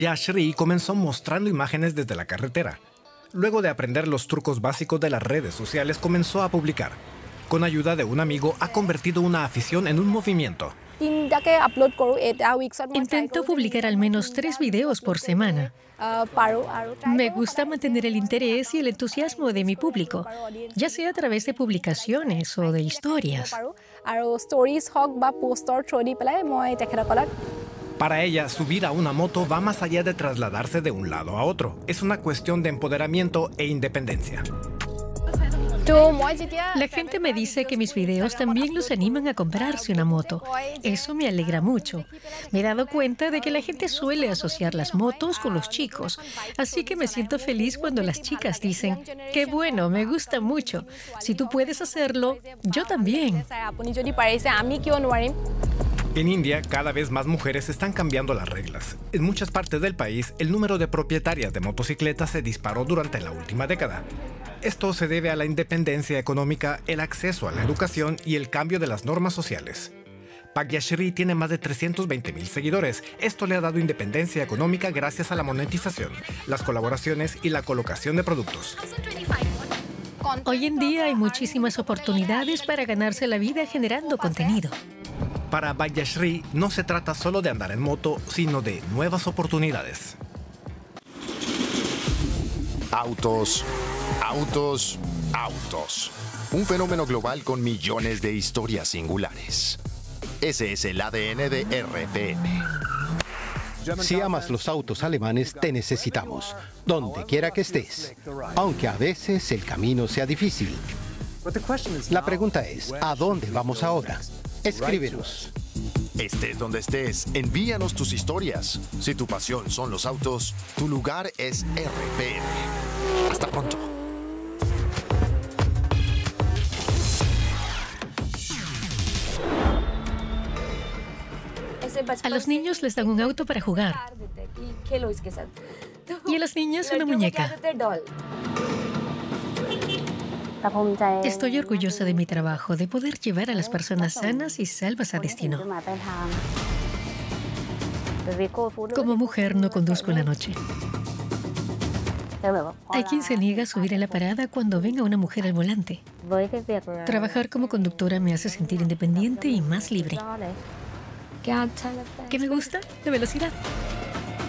Yashri comenzó mostrando imágenes desde la carretera. Luego de aprender los trucos básicos de las redes sociales, comenzó a publicar. Con ayuda de un amigo, ha convertido una afición en un movimiento. Intento publicar al menos 3 videos por semana. Me gusta mantener el interés y el entusiasmo de mi público, ya sea a través de publicaciones o de historias. Para ella, subir a una moto va más allá de trasladarse de un lado a otro. Es una cuestión de empoderamiento e independencia. La gente me dice que mis videos también los animan a comprarse una moto. Eso me alegra mucho. Me he dado cuenta de que la gente suele asociar las motos con los chicos, así que me siento feliz cuando las chicas dicen, qué bueno, me gusta mucho. Si tú puedes hacerlo, yo también. En India, cada vez más mujeres están cambiando las reglas. En muchas partes del país, el número de propietarias de motocicletas se disparó durante la última década. Esto se debe a la independencia económica, el acceso a la educación y el cambio de las normas sociales. Bhagyashree tiene más de 320,000 seguidores. Esto le ha dado independencia económica gracias a la monetización, las colaboraciones y la colocación de productos. Hoy en día hay muchísimas oportunidades para ganarse la vida generando contenido. Para Bhagyashree no se trata solo de andar en moto, sino de nuevas oportunidades. Autos, autos, autos. Un fenómeno global con millones de historias singulares. Ese es el ADN de RPM. Si amas los autos alemanes, te necesitamos, donde quiera que estés, aunque a veces el camino sea difícil. La pregunta es, ¿a dónde vamos ahora? Escríbenos. Estés donde estés, envíanos tus historias. Si tu pasión son los autos, tu lugar es RPM. Hasta pronto. A los niños les dan un auto para jugar. Y a las niñas una muñeca. Estoy orgullosa de mi trabajo, de poder llevar a las personas sanas y salvas a destino. Como mujer no conduzco en la noche. Hay quien se niega a subir a la parada cuando ven a una mujer al volante. Trabajar como conductora me hace sentir independiente y más libre. ¿Qué me gusta? La velocidad.